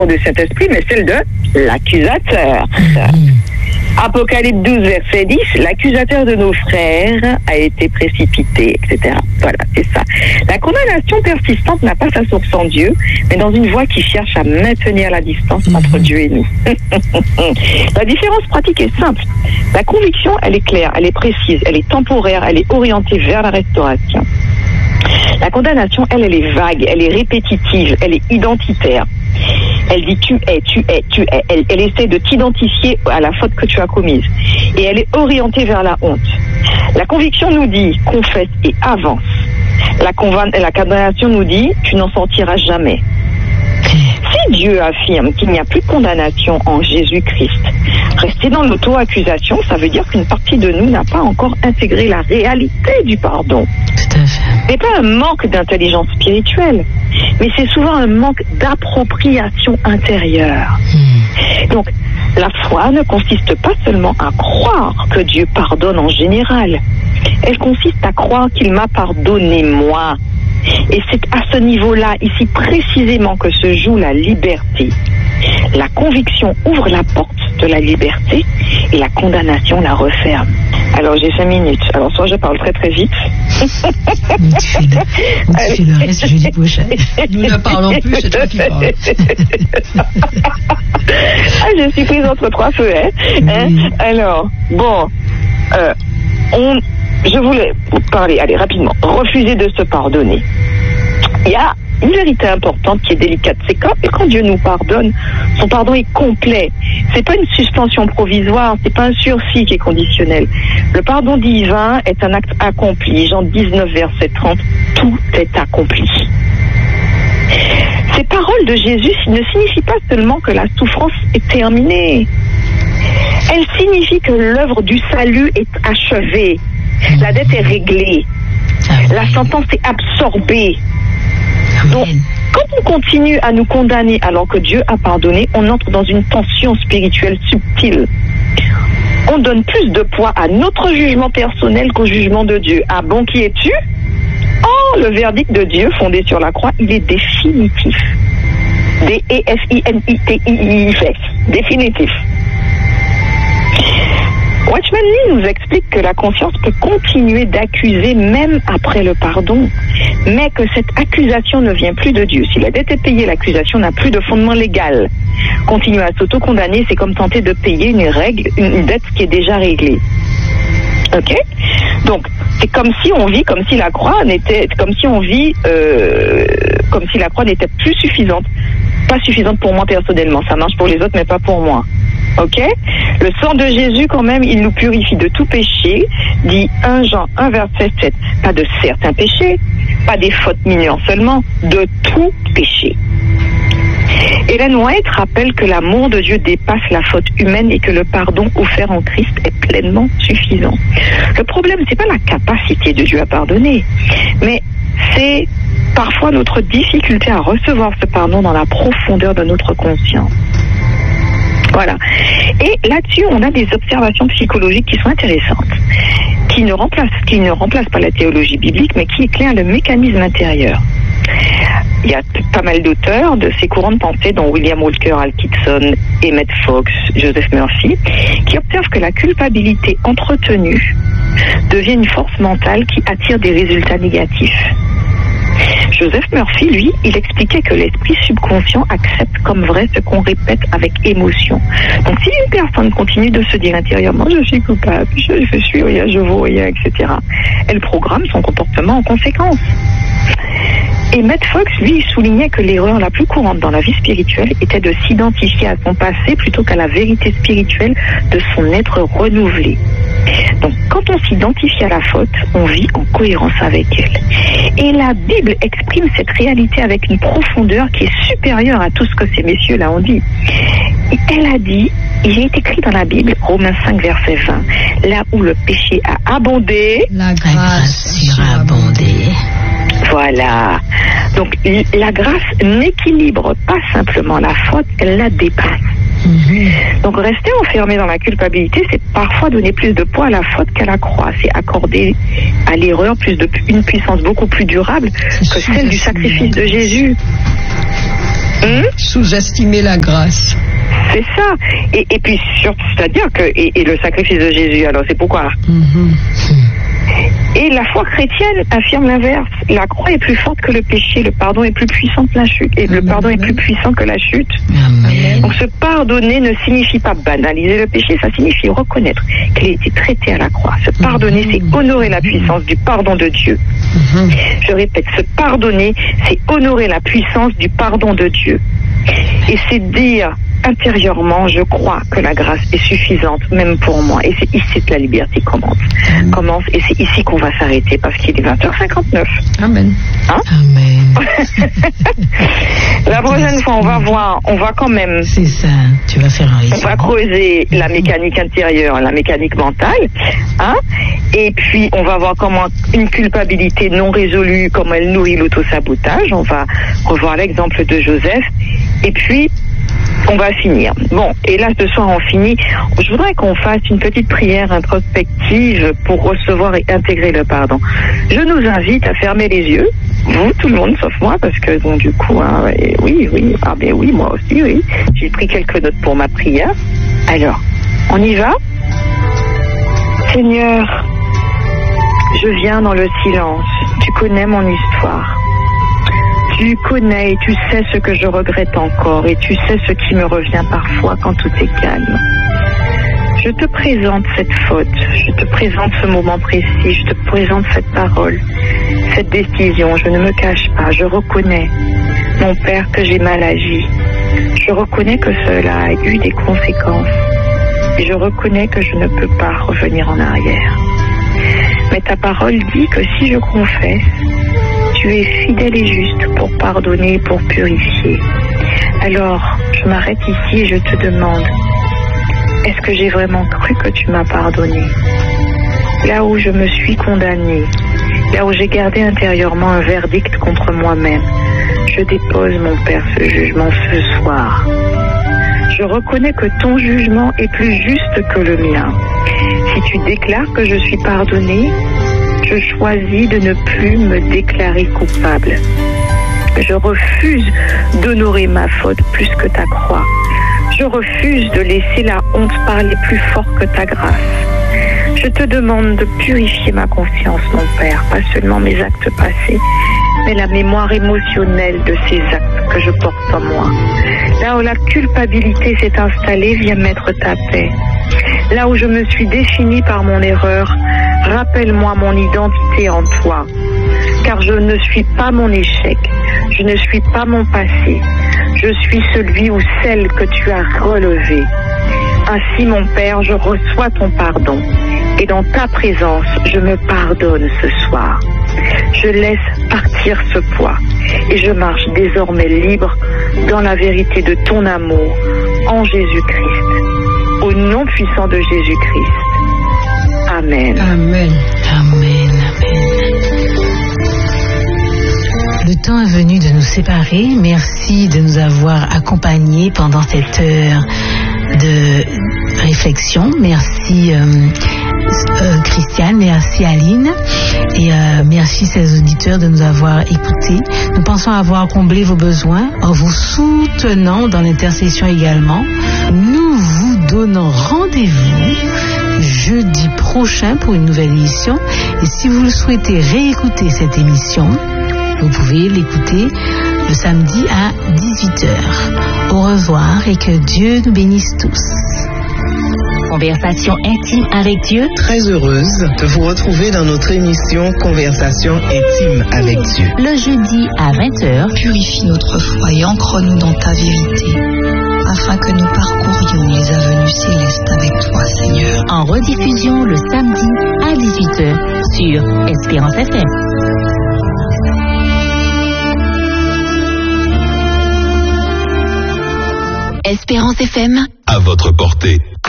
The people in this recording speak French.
de Saint-Esprit, mais celle de l'accusateur. Apocalypse 12, verset 10, l'accusateur de nos frères a été précipité, etc. Voilà, c'est ça. La condamnation persistante n'a pas sa source en Dieu, mais dans une voie qui cherche à maintenir la distance entre Dieu et nous. La différence pratique est simple. La conviction, elle est claire, elle est précise, elle est temporaire, elle est orientée vers la restauration. La condamnation, elle est vague, elle est répétitive, elle est identitaire. Elle dit tu es. Elle essaie de t'identifier à la faute que tu as commise. Et elle est orientée vers la honte. La conviction nous dit confesse et avance. La condamnation nous dit tu n'en sortiras jamais. Si Dieu affirme qu'il n'y a plus de condamnation en Jésus-Christ, rester dans l'auto-accusation, ça veut dire qu'une partie de nous n'a pas encore intégré la réalité du pardon. Tout à fait. Ce n'est pas un manque d'intelligence spirituelle, mais c'est souvent un manque d'appropriation intérieure. Donc, la foi ne consiste pas seulement à croire que Dieu pardonne en général. Elle consiste à croire qu'il m'a pardonné moi. Et c'est à ce niveau-là, ici précisément, que se joue la liberté. La conviction ouvre la porte de la liberté et la condamnation la referme. Alors j'ai 5 minutes. Alors soit je parle très très vite. Tu fais le reste jeudi prochain. Nous ne parlons plus, c'est toi qui parles. Je suis prise entre 3 feux. Oui. Alors, bon, je voulais vous parler, allez rapidement, refuser de se pardonner. Il y a une vérité importante qui est délicate, c'est quand Dieu nous pardonne, son pardon est complet. C'est pas une suspension provisoire, c'est pas un sursis qui est conditionnel. Le pardon divin est un acte accompli. Jean 19, verset 30, tout est accompli. Ces paroles de Jésus ne signifient pas seulement que la souffrance est terminée. Elles signifient que l'œuvre du salut est achevée. La dette est réglée. La sentence est absorbée. Donc, quand on continue à nous condamner alors que Dieu a pardonné, on entre dans une tension spirituelle subtile. On donne plus de poids à notre jugement personnel qu'au jugement de Dieu. Ah bon, qui es-tu? Oh, le verdict de Dieu fondé sur la croix, il est définitif. D-E-F-I-N-I-T-I-I-F. Définitif. Watchman Nee nous explique que la conscience peut continuer d'accuser même après le pardon, mais que cette accusation ne vient plus de Dieu. Si la dette est payée, l'accusation n'a plus de fondement légal. Continuer à s'auto-condamner, c'est comme tenter de payer une dette qui est déjà réglée. Ok? Donc, c'est comme si on vit comme si la croix n'était, comme si la croix n'était plus suffisante. Pas suffisante pour moi personnellement. Ça marche pour les autres, mais pas pour moi. Ok? Le sang de Jésus, quand même, il nous purifie de tout péché, dit 1 Jean 1, verset 7. Pas de certains péchés, pas des fautes mineures seulement, de tout péché. Ellen White rappelle que l'amour de Dieu dépasse la faute humaine et que le pardon offert en Christ est pleinement suffisant. Le problème, c'est pas la capacité de Dieu à pardonner, mais c'est parfois notre difficulté à recevoir ce pardon dans la profondeur de notre conscience. Voilà. Et là-dessus, on a des observations psychologiques qui sont intéressantes, qui ne remplacent pas la théologie biblique, mais qui éclairent le mécanisme intérieur. Il y a pas mal d'auteurs de ces courants de pensée, dont William Walker, Atkinson, Emmett Fox, Joseph Murphy, qui observent que la culpabilité entretenue devient une force mentale qui attire des résultats négatifs. Joseph Murphy, lui, il expliquais que l'esprit subconscient accepte comme vrai ce qu'on répète avec émotion. Donc si une personne continue de se dire intérieurement « je suis coupable, je suis rien, je vaux rien », etc., elle programme son comportement en conséquence. Et Matt Fox, lui, il soulignait que l'erreur la plus courante dans la vie spirituelle était de s'identifier à son passé plutôt qu'à la vérité spirituelle de son être renouvelé. Donc, quand on s'identifie à la faute, on vit en cohérence avec elle. Et la Bible exprime cette réalité avec une profondeur qui est supérieure à tout ce que ces messieurs-là ont dit. Et elle a dit, il est écrit dans la Bible, Romains 5, verset 20, là où le péché a abondé, la grâce surabondé. Voilà. Donc, la grâce n'équilibre pas simplement la faute, elle la dépasse. Donc rester enfermé dans la culpabilité, c'est parfois donner plus de poids à la faute qu'à la croix. C'est accorder à l'erreur une puissance beaucoup plus durable que celle du sacrifice de Jésus. Sous-estimer la grâce. C'est ça. Et puis, c'est-à-dire que, et le sacrifice de Jésus, alors c'est pourquoi Et la foi chrétienne affirme l'inverse. La croix est plus forte que le péché, le pardon est plus puissant que la chute. Et le pardon est plus puissant que la chute. Amen. Donc se pardonner ne signifie pas banaliser le péché, ça signifie reconnaître qu'il a été traité à la croix. Se pardonner, c'est honorer la puissance du pardon de Dieu. Je répète, se pardonner, c'est honorer la puissance du pardon de Dieu. Et c'est dire intérieurement, je crois que la grâce est suffisante, même pour moi. Et c'est ici que la liberté commence. Et c'est ici qu'on va s'arrêter, parce qu'il est 20h59. Amen. Hein? Amen. La prochaine fois, on va quand même... C'est ça, tu vas faire un résumé. On va creuser la mécanique intérieure, la mécanique mentale, hein? Et puis on va voir comment une culpabilité non résolue, comment elle nourrit l'autosabotage. On va revoir l'exemple de Joseph. Et puis, on va finir. Bon, et là, ce soir, on finit. Je voudrais qu'on fasse une petite prière introspective pour recevoir et intégrer le pardon. Je nous invite à fermer les yeux. Vous, tout le monde, sauf moi, parce que, bon, du coup, hein, oui. Ah, ben oui, moi aussi, oui. J'ai pris quelques notes pour ma prière. Alors, on y va? Seigneur, je viens dans le silence. Tu connais mon histoire. Tu connais et tu sais ce que je regrette encore et tu sais ce qui me revient parfois quand tout est calme. Je te présente cette faute, je te présente ce moment précis, je te présente cette parole, cette décision. Je ne me cache pas, je reconnais, mon Père, que j'ai mal agi. Je reconnais que cela a eu des conséquences et je reconnais que je ne peux pas revenir en arrière. Mais ta parole dit que si je confesse, tu es fidèle et juste pour pardonner et pour purifier. Alors, je m'arrête ici et je te demande, est-ce que j'ai vraiment cru que tu m'as pardonné? Là où je me suis condamnée, là où j'ai gardé intérieurement un verdict contre moi-même, je dépose, mon Père, ce jugement ce soir. Je reconnais que ton jugement est plus juste que le mien. Si tu déclares que je suis pardonnée, je choisis de ne plus me déclarer coupable. Je refuse d'honorer ma faute plus que ta croix. Je refuse de laisser la honte parler plus fort que ta grâce. Je te demande de purifier ma conscience, mon Père, pas seulement mes actes passés, mais la mémoire émotionnelle de ces actes que je porte en moi. Là où la culpabilité s'est installée, viens mettre ta paix. Là où je me suis définie par mon erreur, rappelle-moi mon identité en toi. Car je ne suis pas mon échec, je ne suis pas mon passé, je suis celui ou celle que tu as relevé. Ainsi, mon Père, je reçois ton pardon. Et dans ta présence, je me pardonne ce soir. Je laisse partir ce poids. Et je marche désormais libre dans la vérité de ton amour en Jésus-Christ. Au nom puissant de Jésus-Christ. Amen. Amen. Amen. Le temps est venu de nous séparer. Merci de nous avoir accompagnés pendant cette heure de réflexion. Merci Christiane, merci Aline et merci ces auditeurs de nous avoir écoutés. Nous pensons avoir comblé vos besoins en vous soutenant dans l'intercession également. Nous vous donnons rendez-vous jeudi prochain pour une nouvelle émission et si vous souhaitez réécouter cette émission, vous pouvez l'écouter le samedi à 18h. Au revoir et que Dieu nous bénisse tous. Conversation intime avec Dieu. Très heureuse de vous retrouver dans notre émission Conversation intime avec Dieu. Le jeudi à 20h. Purifie notre foi et ancre-nous dans ta vérité, afin que nous parcourions les avenues célestes avec toi, Seigneur. En rediffusion le samedi à 18h sur Espérance FM. Espérance FM. À votre portée.